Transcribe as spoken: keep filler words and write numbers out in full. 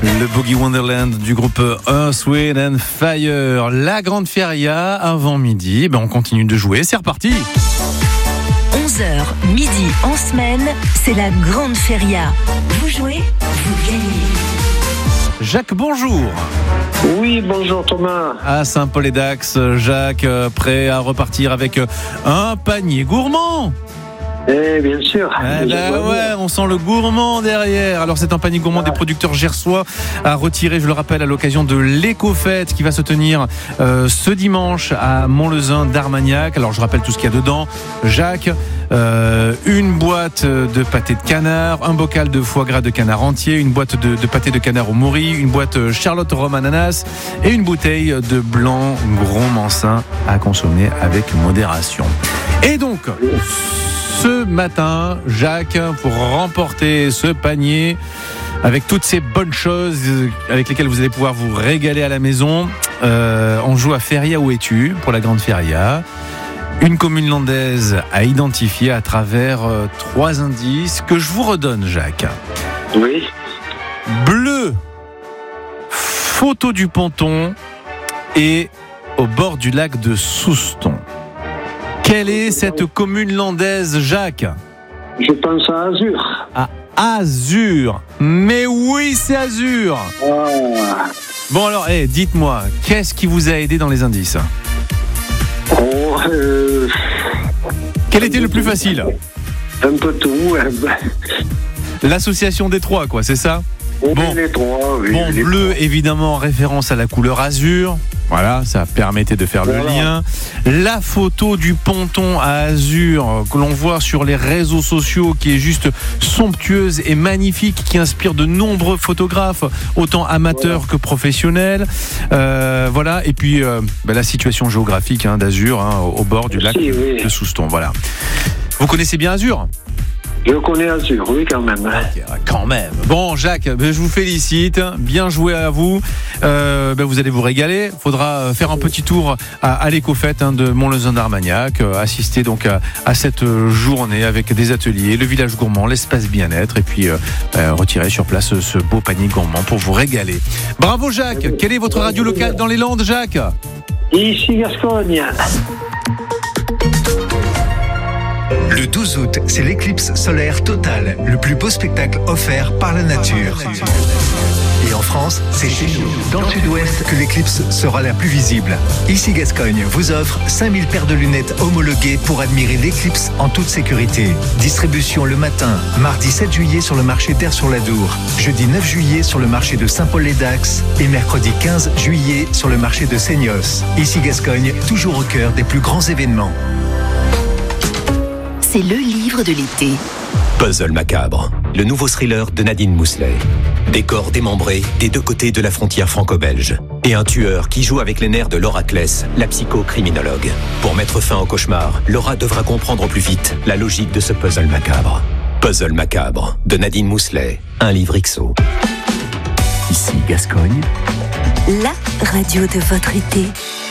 Le Boogie Wonderland du groupe Earth, Wind and Fire. La Grande Feria avant midi. Ben on continue de jouer, c'est reparti. onze heures midi en semaine, c'est la Grande Feria. Vous jouez, vous gagnez. Jacques, bonjour. Oui, bonjour Thomas. À Saint-Paul-et-Dax, Jacques, prêt à repartir avec un panier gourmand. Eh bien sûr. Eh ben ouais, on sent le gourmand derrière. Alors c'est un panier gourmand des producteurs gersois à retirer, je le rappelle, à l'occasion de l'éco-fête qui va se tenir euh, ce dimanche à Montlezun d'Armagnac. Alors je rappelle tout ce qu'il y a dedans. Jacques, euh, une boîte de pâté de canard, un bocal de foie gras de canard entier, une boîte de, de pâté de canard au mori, une boîte Charlotte Rome ananas et une bouteille de blanc gros mansin à consommer avec modération. Et donc, ce matin, Jacques, pour remporter ce panier avec toutes ces bonnes choses avec lesquelles vous allez pouvoir vous régaler à la maison, euh, on joue à Feria où es-tu pour la Grande Feria. Une commune landaise à identifier à travers euh, trois indices que je vous redonne, Jacques. Oui. Bleu, photo du ponton et au bord du lac de Souston. Quelle est cette commune landaise, Jacques ? Je pense à Azur. À Azur. Mais oui, c'est Azur. Ah. Bon alors, hey, dites-moi, qu'est-ce qui vous a aidé dans les indices ? Oh, euh... Quel était le plus facile ? Un peu tout. L'association des trois, quoi, c'est ça ? Bon, les trois, oui, bon les bleu, trois. évidemment, en référence à la couleur azur. Voilà, ça permettait de faire voilà. le lien. La photo du ponton à Azur que l'on voit sur les réseaux sociaux, qui est juste somptueuse et magnifique, qui inspire de nombreux photographes, autant amateurs voilà. que professionnels. Euh, voilà, et puis euh, bah, la situation géographique hein, d'Azur, hein, au bord du lac si, oui. de Souston. Voilà. Vous connaissez bien Azur ? Je connais Azur, oui, quand même. Okay, quand même. Bon, Jacques, je vous félicite. Bien joué à vous. Euh, ben vous allez vous régaler. Il faudra faire un petit tour à, à l'éco-fête hein, de Montlezun d'Armagnac. Euh, assister donc à, à cette journée avec des ateliers, le village gourmand, l'espace bien-être. Et puis euh, euh, retirer sur place ce beau panier gourmand pour vous régaler. Bravo, Jacques. Quelle est votre radio locale dans les Landes, Jacques ? Ici, Gascogne. Le douze août, c'est l'éclipse solaire totale, le plus beau spectacle offert par la nature. Et en France, c'est chez nous, dans le sud-ouest, que l'éclipse sera la plus visible. Ici Gascogne vous offre cinq mille paires de lunettes homologuées pour admirer l'éclipse en toute sécurité. Distribution le matin, mardi sept juillet sur le marché d'Aire-sur-l'Adour, jeudi neuf juillet sur le marché de Saint-Paul-les-Dax et mercredi quinze juillet sur le marché de Seignos. Ici Gascogne, toujours au cœur des plus grands événements. C'est le livre de l'été. Puzzle macabre, le nouveau thriller de Nadine Mousselet. Des corps démembrés des deux côtés de la frontière franco-belge. Et un tueur qui joue avec les nerfs de Laura Kless, la psychocriminologue. Pour mettre fin au cauchemar, Laura devra comprendre au plus vite la logique de ce puzzle macabre. Puzzle macabre, de Nadine Mousselet, un livre X O. Ici Gascogne. La radio de votre été.